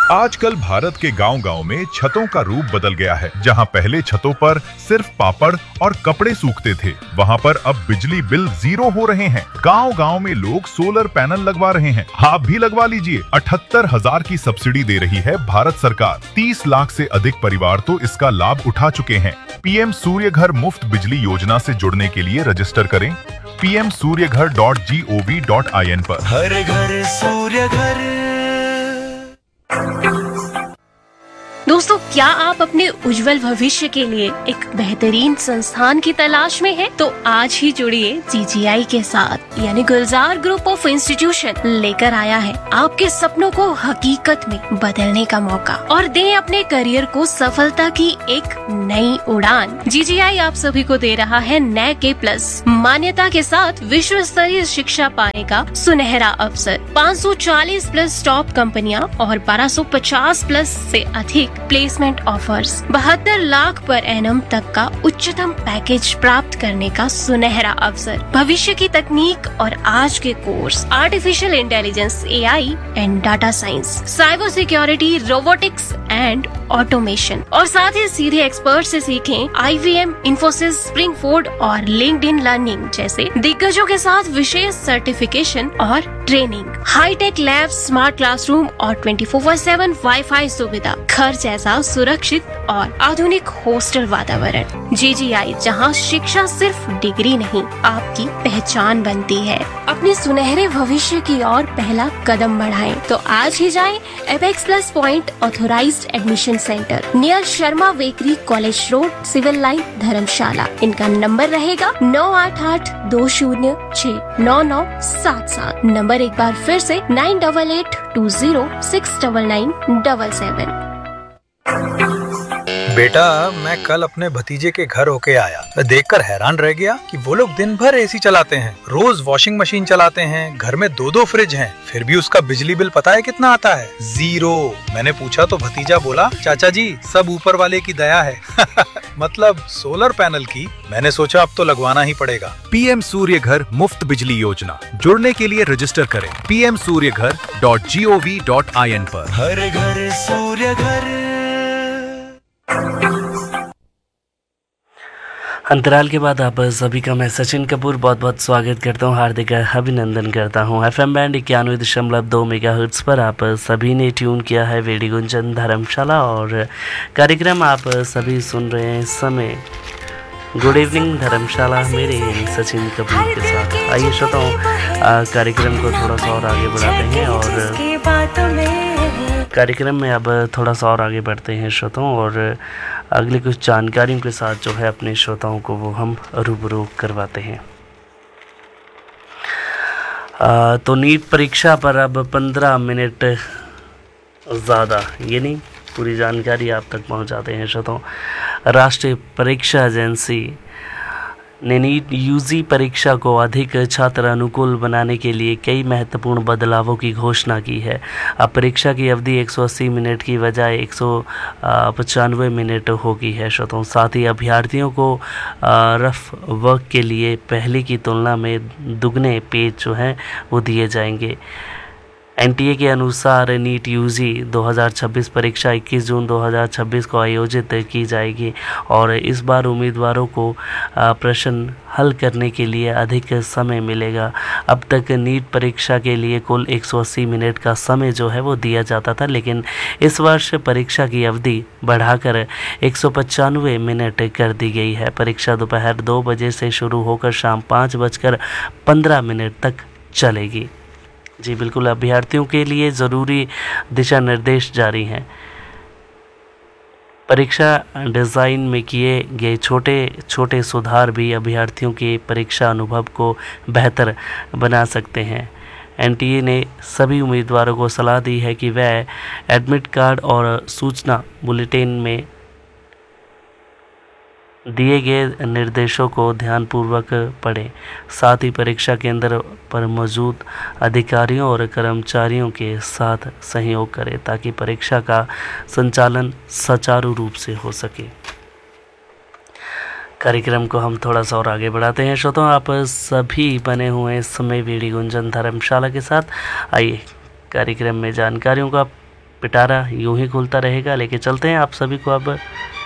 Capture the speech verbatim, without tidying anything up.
आजकल भारत के गांव-गांव में छतों का रूप बदल गया है। जहां पहले छतों पर सिर्फ पापड़ और कपड़े सूखते थे, वहां पर अब बिजली बिल जीरो हो रहे हैं। गांव-गांव में लोग सोलर पैनल लगवा रहे हैं। आप भी लगवा लीजिए। अठहत्तर हजार की सब्सिडी दे रही है भारत सरकार। तीस लाख से अधिक परिवार तो इसका लाभ उठा चुके हैं। पीएम सूर्य घर मुफ्त बिजली योजना से जुड़ने के लिए रजिस्टर करें पी एम सूर्य घर dot G O V dot I N पर। हर घर सूर्य घर। दोस्तों, क्या आप अपने उज्जवल भविष्य के लिए एक बेहतरीन संस्थान की तलाश में हैं? तो आज ही जुड़िए जी जी आई के साथ, यानी गुलजार ग्रुप ऑफ इंस्टीट्यूशन लेकर आया है आपके सपनों को हकीकत में बदलने का मौका और दें अपने करियर को सफलता की एक नई उड़ान। जी जी आई आप सभी को दे रहा है नैक ए प्लस मान्यता के साथ विश्व स्तरीय शिक्षा पाने का सुनहरा अवसर। पाँच सौ चालीस प्लस टॉप कंपनियां और बारह सौ पचास प्लस से अधिक प्लेसमेंट ऑफर्स, बहत्तर लाख पर एनम तक का उच्चतम पैकेज प्राप्त करने का सुनहरा अवसर। भविष्य की तकनीक और आज के course artificial intelligence, A I and data science, cyber security, robotics and automation, और साथ ही सीधे एक्सपर्ट से सीखें आई वी एम, इन्फोसिस, स्प्रिंगफोर्ड और लिंक्डइन लर्निंग जैसे दिग्गजों के साथ विशेष सर्टिफिकेशन और training, hi tech lab, smart classroom और twenty four by seven wifi सुविधा, घर जैसा सुरक्षित और आधुनिक हॉस्टल वातावरण। जी जी आई, जहां शिक्षा सिर्फ डिग्री नहीं, आपकी पहचान बनती है। अपने सुनहरे भविष्य की ओर पहला कदम बढ़ाएं, तो आज ही जाएं apex plus point authorised admission centre, near Sharma bakery, college road, civil line, धर्मशाला। इनका नंबर रहेगा नौ आठ आठ दो शून्य छह नौ नौ सात सात। नंबर एक बार फिर से nine double eight to zero six double nine double seven. बेटा, मैं कल अपने भतीजे के घर होके आया। मैं देखकर हैरान रह गया कि वो लोग दिन भर एसी चलाते हैं, रोज वॉशिंग मशीन चलाते हैं, घर में दो दो फ्रिज हैं, फिर भी उसका बिजली बिल पता है कितना आता है? जीरो। मैंने पूछा तो भतीजा बोला, चाचा जी सब ऊपर वाले की दया है। मतलब सोलर पैनल की। मैंने सोचा अब तो लगवाना ही पड़ेगा। पीएम सूर्य घर मुफ्त बिजली योजना, जुड़ने के लिए रजिस्टर करें पी एम सूर्य घर dot G O V dot I N पर। हर घर सूर्य घर। अंतराल के बाद आप सभी का मैं सचिन कपूर बहुत बहुत स्वागत करता हूँ, हार्दिक अभिनंदन करता हूँ। एफ एम बैंड इक्यानवे दशमलव दो मेगा हर्ट्ज पर आप सभी ने ट्यून किया है वेडी गुंजन धर्मशाला, और कार्यक्रम आप सभी सुन रहे हैं इस समय गुड इवनिंग धर्मशाला मेरे सचिन कपूर के साथ। आइए श्रोताओं, कार्यक्रम को थोड़ा सा और आगे बढ़ाते हैं और कार्यक्रम में अब थोड़ा सा और आगे बढ़ते हैं श्रोताओं, और अगली कुछ जानकारियों के साथ जो है अपने श्रोताओं को वो हम रूबरू करवाते हैं। आ, तो नीट परीक्षा पर अब पंद्रह मिनट ज़्यादा, ये नहीं पूरी जानकारी आप तक पहुंचाते हैं श्रोताओं। राष्ट्रीय परीक्षा एजेंसी ने नीट यूजी परीक्षा को अधिक छात्र अनुकूल बनाने के लिए कई महत्वपूर्ण बदलावों की घोषणा की है। अब परीक्षा की अवधि एक सौ अस्सी मिनट की बजाय एक सौ पचानवे मिनट होगी है श्रोताओं। साथ ही अभ्यर्थियों को रफ वर्क के लिए पहले की तुलना में दुगने पेज जो हैं वो दिए जाएंगे। एन टी ए के अनुसार नीट यूजी दो हज़ार छब्बीस परीक्षा इक्कीस जून दो हज़ार छब्बीस को आयोजित की जाएगी, और इस बार उम्मीदवारों को प्रश्न हल करने के लिए अधिक समय मिलेगा। अब तक नीट परीक्षा के लिए कुल एक सौ अस्सी मिनट का समय जो है वो दिया जाता था, लेकिन इस वर्ष परीक्षा की अवधि बढ़ाकर एक सौ पचानवे मिनट कर दी गई है। परीक्षा दोपहर दो बजे से शुरू होकर शाम पाँच बजकर पंद्रह मिनट तक चलेगी। जी बिल्कुल, अभ्यर्थियों के लिए ज़रूरी दिशा निर्देश जारी हैं। परीक्षा डिज़ाइन में किए गए छोटे छोटे सुधार भी अभ्यर्थियों के परीक्षा अनुभव को बेहतर बना सकते हैं। एन टी ए ने सभी उम्मीदवारों को सलाह दी है कि वह एडमिट कार्ड और सूचना बुलेटिन में दिए गए निर्देशों को ध्यानपूर्वक पढ़ें। साथ ही परीक्षा केंद्र पर मौजूद अधिकारियों और कर्मचारियों के साथ सहयोग करें ताकि परीक्षा का संचालन सुचारू रूप से हो सके। कार्यक्रम को हम थोड़ा सा और आगे बढ़ाते हैं श्रोताओं, आप सभी बने हुए हैं इस समय वेडी गुंजन धर्मशाला के साथ। आइए कार्यक्रम में जानकारियों का पिटारा यूं ही खुलता रहेगा। लेके चलते हैं आप सभी को अब